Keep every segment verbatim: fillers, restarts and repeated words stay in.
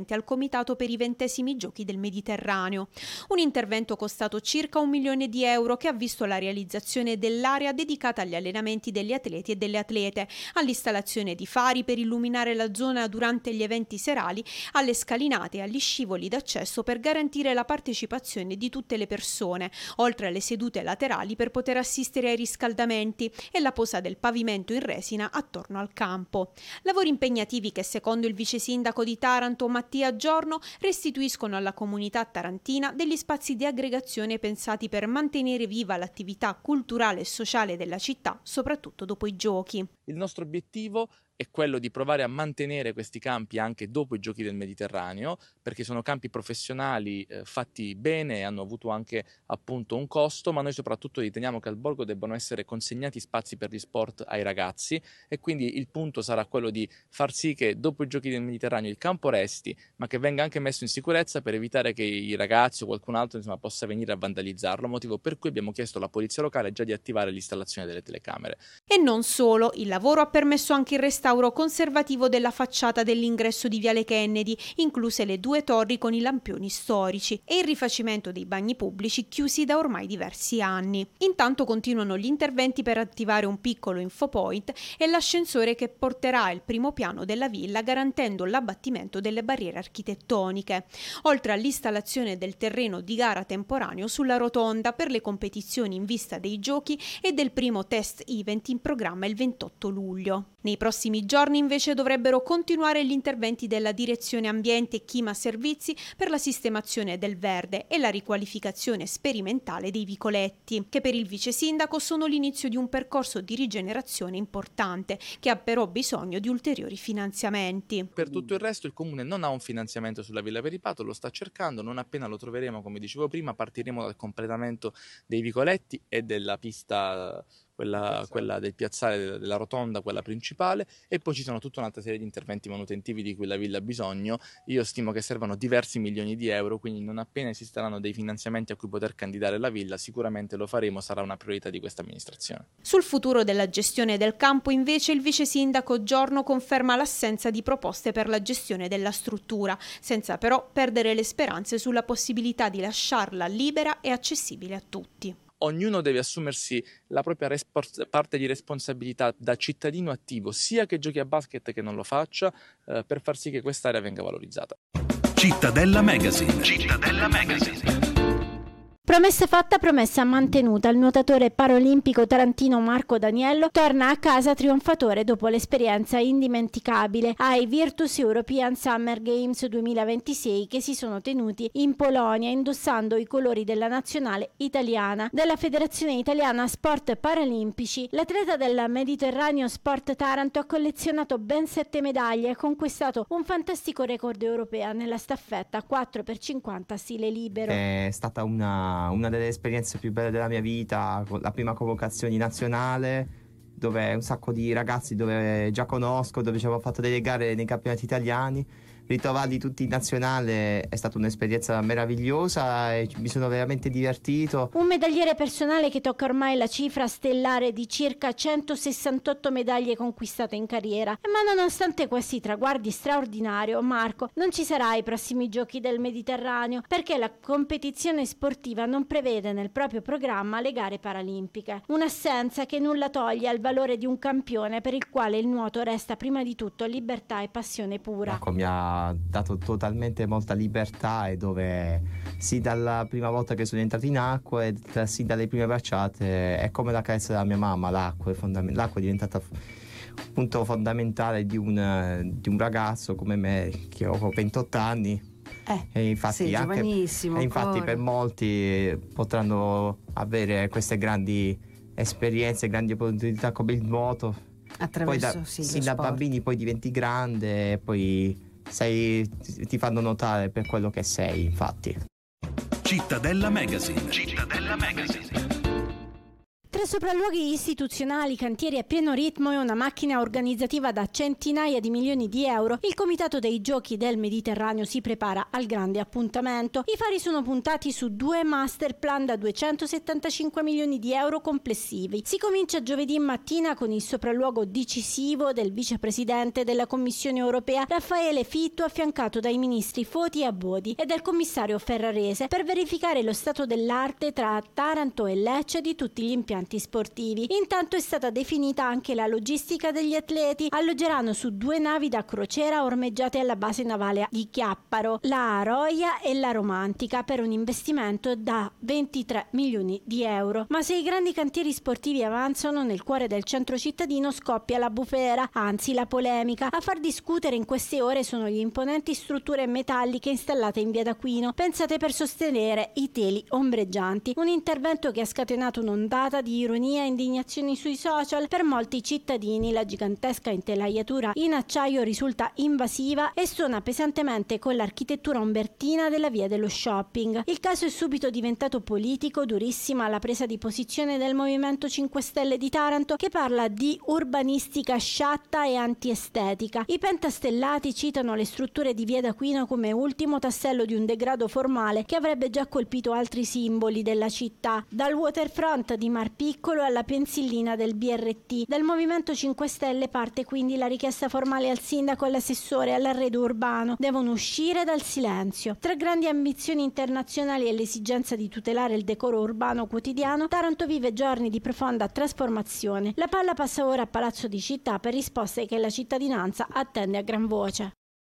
precedente al comitato per i ventesimi giochi del Mediterraneo. Un intervento costato circa un milione di euro che ha visto la realizzazione dell'area dedicata agli allenamenti degli atleti e delle atlete, all'installazione di fari per illuminare la zona durante gli eventi serali, alle scalinate e agli scivoli d'accesso per garantire la partecipazione di tutte le persone, oltre alle sedute laterali per poter assistere ai riscaldamenti e la posa del pavimento in resina attorno al campo. Lavori impegnativi che, secondo il vice sindaco di Taranto Mattia Giorno, restituiscono alla comunità tarantina degli spazi di aggregazione pensati per mantenere viva l'attività culturale e sociale della città, soprattutto dopo i giochi. Il nostro obiettivo è quello di provare a mantenere questi campi anche dopo i giochi del Mediterraneo, perché sono campi professionali eh, fatti bene e hanno avuto anche appunto un costo, ma noi soprattutto riteniamo che al borgo debbano essere consegnati spazi per gli sport ai ragazzi e quindi il punto sarà quello di far sì che dopo i giochi del Mediterraneo il campo resti, ma che venga anche messo in sicurezza per evitare che i ragazzi o qualcun altro insomma, possa venire a vandalizzarlo, motivo per cui abbiamo chiesto alla polizia locale già di attivare l'installazione delle telecamere. E non solo, il lavoro ha permesso anche il restauro conservativo della facciata dell'ingresso di Viale Kennedy, incluse le due torri con i lampioni storici, e il rifacimento dei bagni pubblici chiusi da ormai diversi anni. Intanto continuano gli interventi per attivare un piccolo infopoint e l'ascensore che porterà il primo piano della villa, garantendo l'abbattimento delle barriere architettoniche, oltre all'installazione del terreno di gara temporaneo sulla rotonda per le competizioni in vista dei giochi e del primo test event in programma il ventotto luglio. Nei prossimi giorni invece dovrebbero continuare gli interventi della Direzione Ambiente e Chima Servizi per la sistemazione del verde e la riqualificazione sperimentale dei vicoletti, che per il vice sindaco sono l'inizio di un percorso di rigenerazione importante, che ha però bisogno di ulteriori finanziamenti. Per tutto il resto il Comune non ha un finanziamento sulla Villa Peripato, lo sta cercando, non appena lo troveremo, come dicevo prima, partiremo dal completamento dei vicoletti e della pista Quella, quella del piazzale della rotonda, quella principale, e poi ci sono tutta un'altra serie di interventi manutentivi di cui la villa ha bisogno. Io stimo che servano diversi milioni di euro, quindi non appena esisteranno dei finanziamenti a cui poter candidare la villa, sicuramente lo faremo, sarà una priorità di questa amministrazione. Sul futuro della gestione del campo invece il vice sindaco Giorno conferma l'assenza di proposte per la gestione della struttura, senza però perdere le speranze sulla possibilità di lasciarla libera e accessibile a tutti. Ognuno deve assumersi la propria respons- parte di responsabilità da cittadino attivo, sia che giochi a basket che non lo faccia, eh, per far sì che quest'area venga valorizzata. Cittadella Magazine. Cittadella Magazine. Promessa fatta, promessa mantenuta. Il nuotatore paraolimpico tarantino Marco Daniello torna a casa trionfatore dopo l'esperienza indimenticabile ai Virtus European Summer Games duemilaventisei che si sono tenuti in Polonia indossando i colori della nazionale italiana. Della Federazione Italiana Sport Paralimpici, l'atleta del Mediterraneo Sport Taranto ha collezionato ben sette medaglie e ha conquistato un fantastico record europeo nella staffetta quattro per cinquanta stile libero. È stata una una delle esperienze più belle della mia vita, la prima convocazione in nazionale, dove un sacco di ragazzi dove già conosco, dove ci avevo fatto delle gare nei campionati italiani. Ritrovarli tutti in nazionale è stata un'esperienza meravigliosa e mi sono veramente divertito. Un medagliere personale che tocca ormai la cifra stellare di circa centosessantotto medaglie conquistate in carriera. Ma nonostante questi traguardi straordinari, Marco non ci sarà ai prossimi giochi del Mediterraneo perché la competizione sportiva non prevede nel proprio programma le gare paralimpiche. Un'assenza che nulla toglie al valore di un campione per il quale il nuoto resta prima di tutto libertà e passione pura. Marco mi ha dato totalmente molta libertà e dove sì dalla prima volta che sono entrato in acqua e sì dalle prime bracciate è come la carezza della mia mamma. L'acqua è, fondam- l'acqua è diventata un punto fondamentale di un, di un ragazzo come me che ho ventotto anni. Eh, e infatti, sì, anche, giovanissimo e infatti ancora. Per molti potranno avere queste grandi esperienze, grandi opportunità come il nuoto. Attraverso poi da, sì, sì, lo da sport. bambini poi diventi grande e poi sei, ti fanno notare per quello che sei, infatti. Cittadella Magazine. Cittadella Magazine. Tra sopralluoghi istituzionali, cantieri a pieno ritmo e una macchina organizzativa da centinaia di milioni di euro, il Comitato dei Giochi del Mediterraneo si prepara al grande appuntamento. I fari sono puntati su due master plan da duecentosettantacinque milioni di euro complessivi. Si comincia giovedì mattina con il sopralluogo decisivo del vicepresidente della Commissione europea Raffaele Fitto, affiancato dai ministri Foti e Abodi e del commissario Ferrarese, per verificare lo stato dell'arte tra Taranto e Lecce di tutti gli impianti sportivi. Intanto è stata definita anche la logistica degli atleti. Alloggeranno su due navi da crociera ormeggiate alla base navale di Chiapparo, la Aroia e la Romantica, per un investimento da ventitré milioni di euro. Ma se i grandi cantieri sportivi avanzano, nel cuore del centro cittadino scoppia la bufera, anzi la polemica. A far discutere in queste ore sono gli imponenti strutture metalliche installate in via d'Aquino, pensate per sostenere i teli ombreggianti. Un intervento che ha scatenato un'ondata di ironia e indignazioni sui social. Per molti cittadini la gigantesca intelaiatura in acciaio risulta invasiva e suona pesantemente con l'architettura umbertina della via dello shopping. Il caso è subito diventato politico, durissima la presa di posizione del Movimento cinque Stelle di Taranto, che parla di urbanistica sciatta e antiestetica. I pentastellati citano le strutture di via d'Aquino come ultimo tassello di un degrado formale che avrebbe già colpito altri simboli della città, dal waterfront di Mar Piccolo alla pensillina del B R T. Dal Movimento cinque Stelle parte quindi la richiesta formale al sindaco e all'assessore all'arredo urbano. Devono uscire dal silenzio. Tra grandi ambizioni internazionali e l'esigenza di tutelare il decoro urbano quotidiano, Taranto vive giorni di profonda trasformazione. La palla passa ora a Palazzo di Città per risposte che la cittadinanza attende a gran voce.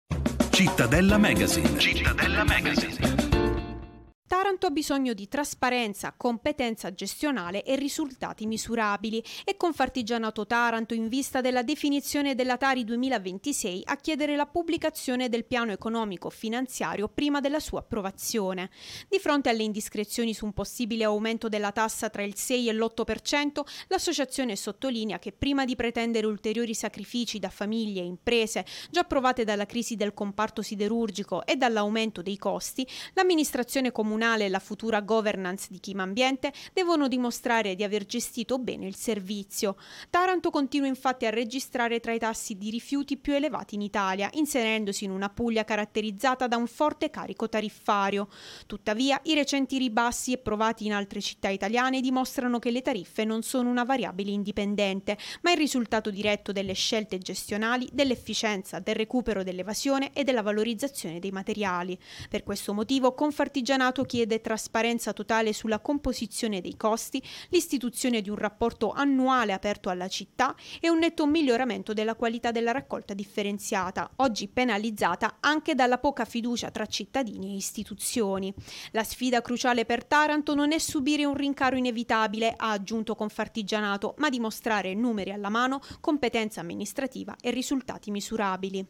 Cittadella Magazine. Cittadella Magazine. Taranto ha bisogno di trasparenza, competenza gestionale e risultati misurabili. E Confartigianato Taranto, in vista della definizione della Tari duemilaventisei, a chiedere la pubblicazione del piano economico finanziario prima della sua approvazione. Di fronte alle indiscrezioni su un possibile aumento della tassa tra il sei e l'otto per cento, l'associazione sottolinea che prima di pretendere ulteriori sacrifici da famiglie e imprese già provate dalla crisi del comparto siderurgico e dall'aumento dei costi, l'amministrazione comunale e la futura governance di Chimambiente devono dimostrare di aver gestito bene il servizio. Taranto continua infatti a registrare tra i tassi di rifiuti più elevati in Italia, inserendosi in una Puglia caratterizzata da un forte carico tariffario. Tuttavia, i recenti ribassi approvati in altre città italiane dimostrano che le tariffe non sono una variabile indipendente, ma il risultato diretto delle scelte gestionali, dell'efficienza, del recupero dell'evasione e della valorizzazione dei materiali. Per questo motivo, Confartigianato chiede trasparenza totale sulla composizione dei costi, l'istituzione di un rapporto annuale aperto alla città e un netto miglioramento della qualità della raccolta differenziata, oggi penalizzata anche dalla poca fiducia tra cittadini e istituzioni. La sfida cruciale per Taranto non è subire un rincaro inevitabile, ha aggiunto Confartigianato, ma dimostrare numeri alla mano, competenza amministrativa e risultati misurabili.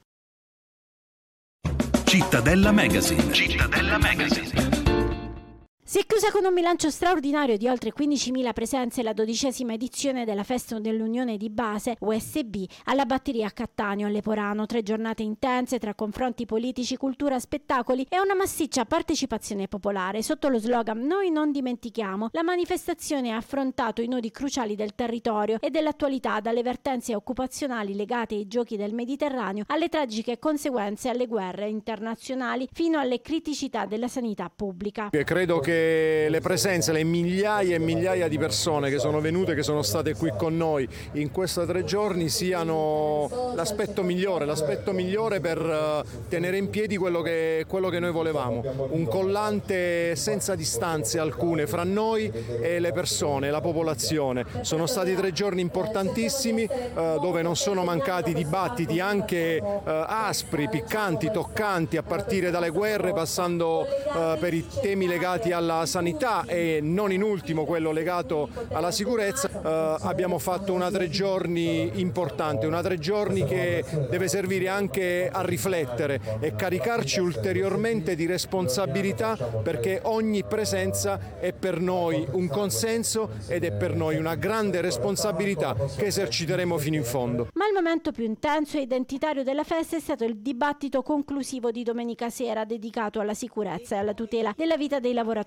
Cittadella Magazine. Cittadella Magazine. Si è chiusa con un bilancio straordinario di oltre quindicimila presenze la dodicesima edizione della Festa dell'Unione di Base U S B alla Batteria a Cattaneo, Leporano. Tre giornate intense tra confronti politici, cultura, spettacoli e una massiccia partecipazione popolare. Sotto lo slogan "Noi non dimentichiamo", la manifestazione ha affrontato i nodi cruciali del territorio e dell'attualità, dalle vertenze occupazionali legate ai giochi del Mediterraneo alle tragiche conseguenze alle guerre internazionali, fino alle criticità della sanità pubblica. Credo che le presenze, le migliaia e migliaia di persone che sono venute, che sono state qui con noi in questi tre giorni siano l'aspetto migliore, l'aspetto migliore per tenere in piedi quello che, quello che noi volevamo, un collante senza distanze alcune fra noi e le persone, la popolazione. Sono stati tre giorni importantissimi eh, dove non sono mancati dibattiti anche eh, aspri, piccanti, toccanti, a partire dalle guerre, passando eh, per i temi legati alla sanità e non in ultimo quello legato alla sicurezza. Eh, abbiamo fatto una tre giorni importante, una tre giorni che deve servire anche a riflettere e caricarci ulteriormente di responsabilità, perché ogni presenza è per noi un consenso ed è per noi una grande responsabilità che eserciteremo fino in fondo. Ma il momento più intenso e identitario della festa è stato il dibattito conclusivo di domenica sera, dedicato alla sicurezza e alla tutela della vita dei lavoratori.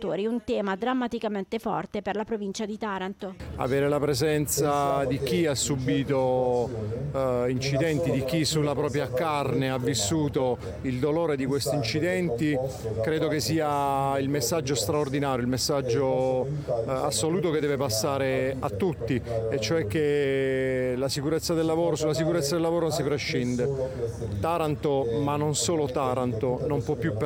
lavoratori, un tema drammaticamente forte per la provincia di Taranto. Avere la presenza di chi ha subito eh, incidenti, di chi sulla propria carne ha vissuto il dolore di questi incidenti, credo che sia il messaggio straordinario, il messaggio eh, assoluto che deve passare a tutti, e cioè che la sicurezza del lavoro, sulla sicurezza del lavoro non si prescinde. Taranto, ma non solo Taranto, non può più permettere